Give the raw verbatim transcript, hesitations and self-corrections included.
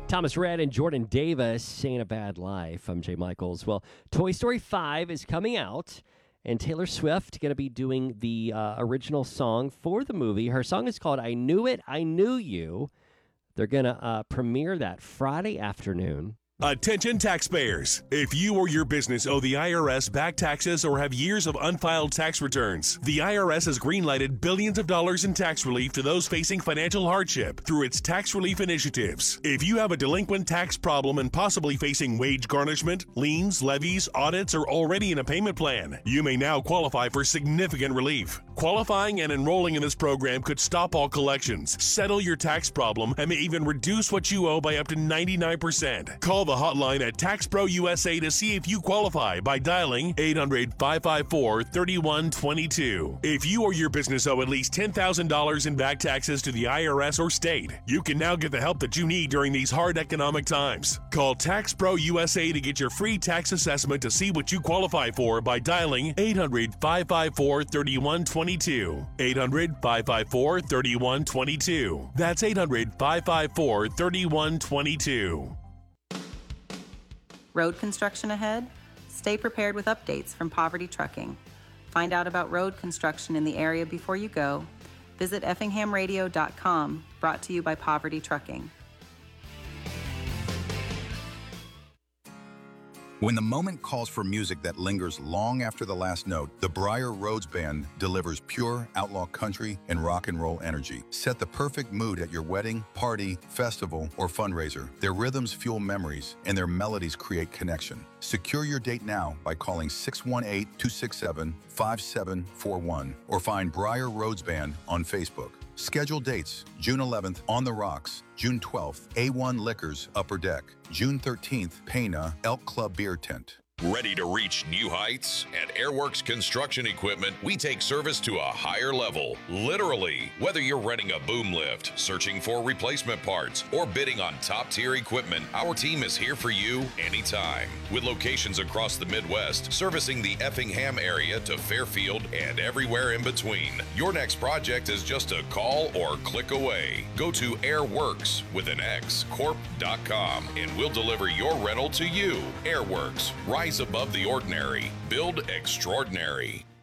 Thomas Rhett and Jordan Davis, Ain't a Bad Life. I'm Jay Michaels. Well, Toy Story five is coming out, and Taylor Swift going to be doing the uh, original song for the movie. Her song is called I Knew It, I Knew You. They're going to uh, premiere that Friday afternoon. Attention taxpayers. If you or your business owe the I R S back taxes or have years of unfiled tax returns, the I R S has greenlighted billions of dollars in tax relief to those facing financial hardship through its tax relief initiatives. If you have a delinquent tax problem and possibly facing wage garnishment, liens, levies, audits, or already in a payment plan, you may now qualify for significant relief. Qualifying and enrolling in this program could stop all collections, settle your tax problem, and may even reduce what you owe by up to ninety-nine percent. Call the hotline at Tax Pro U S A to see if you qualify by dialing eight hundred, five five four, three one two two. If you or your business owe at least ten thousand dollars in back taxes to the I R S or state, you can now get the help that you need during these hard economic times. Call Tax Pro U S A to get your free tax assessment to see what you qualify for by dialing eight hundred, five five four, three one two two. eight hundred, five five four, three one two two. That's eight hundred, five five four, three one two two. Road construction ahead? Stay prepared with updates from Poverty Trucking. Find out about road construction in the area before you go. Visit effingham radio dot com, brought to you by Poverty Trucking. When the moment calls for music that lingers long after the last note, the Briar Rhodes Band delivers pure outlaw country and rock and roll energy. Set the perfect mood at your wedding, party, festival, or fundraiser. Their rhythms fuel memories, and their melodies create connection. Secure your date now by calling six one eight, two six seven, five seven four one or find Briar Rhodes Band on Facebook. Schedule dates: June eleventh, On the Rocks; June twelfth, A one Liquors, Upper Deck; June thirteenth, Pana, Elk Club Beer Tent. Ready to reach new heights? At Airworks Construction Equipment, we take service to a higher level. Literally, whether you're renting a boom lift, searching for replacement parts, or bidding on top-tier equipment, our team is here for you anytime. With locations across the Midwest, servicing the Effingham area to Fairfield and everywhere in between. Your next project is just a call or click away. Go to airworks with an X corp dot com and we'll deliver your rental to you. Airworks, rise above the ordinary. Build extraordinary.